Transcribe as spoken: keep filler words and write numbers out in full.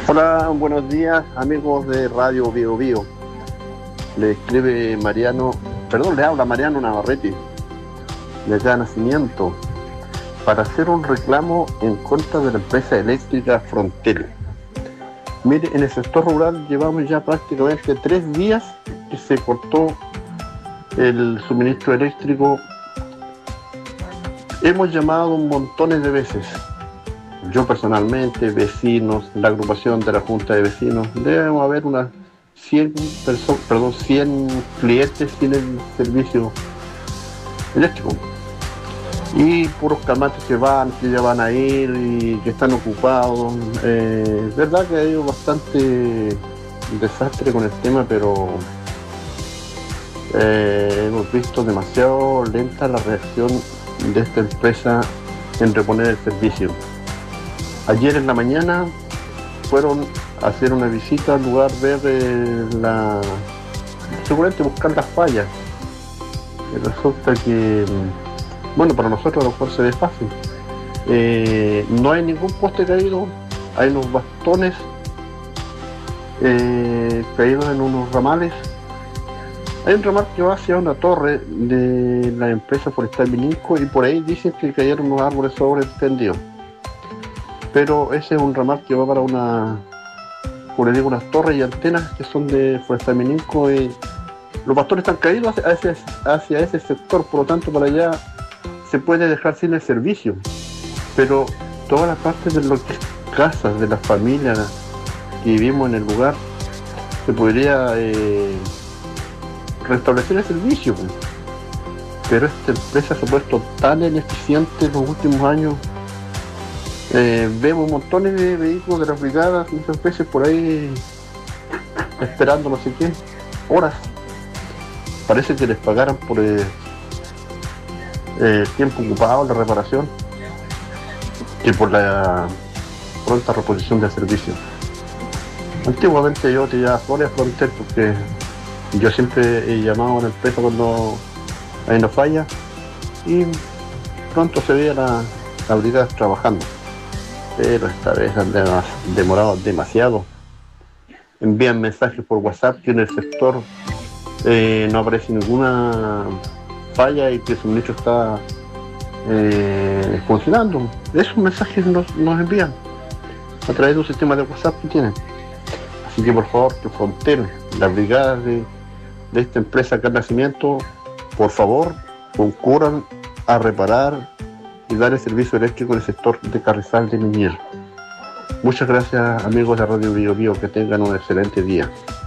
Hola, buenos días, amigos de Radio Bio Bio. Le escribe Mariano, perdón, le habla Mariano Navarrete, de acá Nacimiento, para hacer un reclamo en contra de la empresa eléctrica Frontel. Mire, en el sector rural llevamos ya prácticamente tres días que se cortó el suministro eléctrico. Hemos llamado montones de veces. Yo personalmente, vecinos, la agrupación de la Junta de Vecinos, debemos haber unas cien personas, perdón, cien clientes sin el servicio eléctrico. Y puros calmantes que van, que ya van a ir y que están ocupados. Eh, es verdad que ha habido bastante desastre con el tema, pero eh, hemos visto demasiado lenta la reacción de esta empresa en reponer el servicio. Ayer en la mañana fueron a hacer una visita al lugar, ver eh, la... seguramente buscar las fallas. Y resulta que, bueno, para nosotros a lo mejor se ve fácil. Eh, no hay ningún poste caído, hay unos bastones eh, caídos en unos ramales. Hay un ramal que va hacia una torre de la empresa forestal Mininco y por ahí dicen que cayeron unos árboles sobretendidos. Pero ese es un ramal que va para una, como les digo, unas torres y antenas que son de Forestal Mininco y los bastones están caídos hacia, hacia, hacia ese sector, por lo tanto para allá se puede dejar sin el servicio. Pero todas las partes de lo que es casas, de las familias que vivimos en el lugar, se podría eh, restablecer el servicio. Pero esta empresa se ha puesto tan ineficiente en los últimos años. Eh, vemos montones de vehículos de las brigadas, muchas veces por ahí esperando no sé qué, horas. Parece que les pagaran por el eh, tiempo ocupado en la reparación que por la pronta reposición del servicio. Antiguamente yo tenía Flores Frontel porque yo siempre he llamado a la empresa cuando hay una falla y pronto se veía la, la brigada trabajando. Pero esta vez han demorado demasiado. Envían mensajes por WhatsApp que en el sector eh, no aparece ninguna falla y que el suministro está eh, funcionando. Esos mensajes nos, nos envían a través de un sistema de WhatsApp que tienen. Así que por favor, que Frontel, las brigadas de, de esta empresa acá en Nacimiento, por favor, concurran a reparar y dar el servicio eléctrico en el sector de Carrizal de Miñel. Muchas gracias, amigos de Radio Bio Bio, que tengan un excelente día.